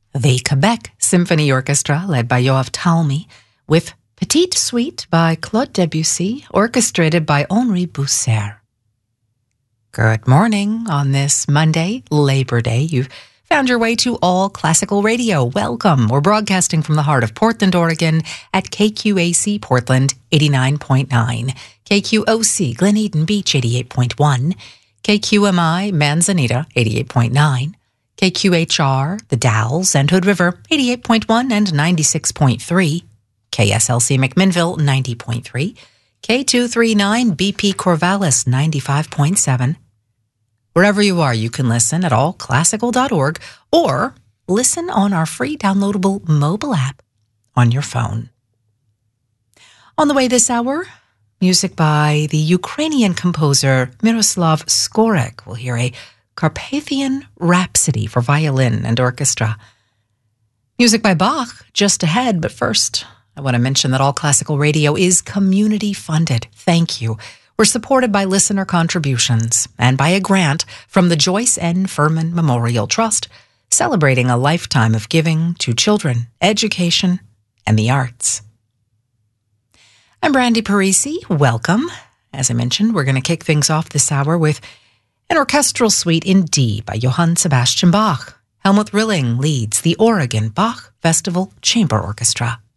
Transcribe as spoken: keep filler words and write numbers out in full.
the Quebec Symphony Orchestra, led by Yoav Talmy, with Petite Suite by Claude Debussy, orchestrated by Henri Bousser. Good morning on this Monday, Labor Day. You've found your way to All Classical Radio. Welcome. We're broadcasting from the heart of Portland, Oregon at K Q A C Portland eighty-nine point nine, K Q O C Glen Eden Beach eighty-eight point one, K Q M I Manzanita eighty-eight point nine, K Q H R The Dalles and Hood River eighty-eight point one and ninety-six point three, K S L C McMinnville ninety point three, K two thirty-nine B P Corvallis ninety-five point seven. Wherever you are, you can listen at all classical dot org or listen on our free downloadable mobile app on your phone. On the way this hour, music by the Ukrainian composer Miroslav Skorek. We'll hear a Carpathian Rhapsody for violin and orchestra. Music by Bach just ahead, but first, I want to mention that All Classical Radio is community funded. Thank you. We're supported by listener contributions and by a grant from the Joyce N. Furman Memorial Trust, celebrating a lifetime of giving to children, education, and the arts. I'm Brandy Parisi. Welcome. As I mentioned, we're going to kick things off this hour with an orchestral suite in D by Johann Sebastian Bach. Helmut Rilling leads the Oregon Bach Festival Chamber Orchestra.